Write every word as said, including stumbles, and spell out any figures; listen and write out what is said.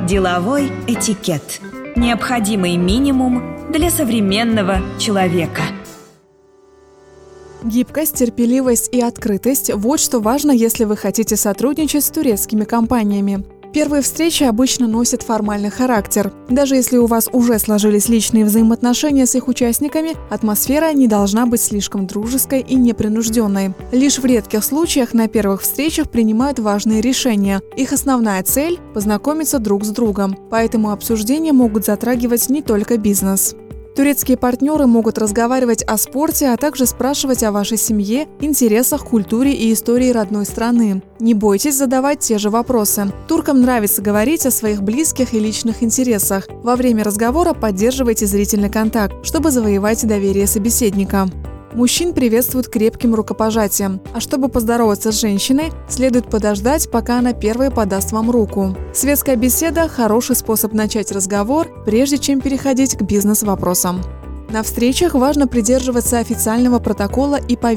Деловой этикет. Необходимый минимум для современного человека. Гибкость, терпеливость и открытость – вот что важно, если вы хотите сотрудничать с турецкими компаниями. Первые встречи обычно носят формальный характер. Даже если у вас уже сложились личные взаимоотношения с их участниками, атмосфера не должна быть слишком дружеской и непринужденной. Лишь в редких случаях на первых встречах принимают важные решения. Их основная цель – познакомиться друг с другом, поэтому обсуждения могут затрагивать не только бизнес. Турецкие партнеры могут разговаривать о спорте, а также спрашивать о вашей семье, интересах, культуре и истории родной страны. Не бойтесь задавать те же вопросы. Туркам нравится говорить о своих близких и личных интересах. Во время разговора поддерживайте зрительный контакт, чтобы завоевать доверие собеседника. Мужчин приветствуют крепким рукопожатием, а чтобы поздороваться с женщиной, следует подождать, пока она первой подаст вам руку. Светская беседа – хороший способ начать разговор, прежде чем переходить к бизнес-вопросам. На встречах важно придерживаться официального протокола и повестки.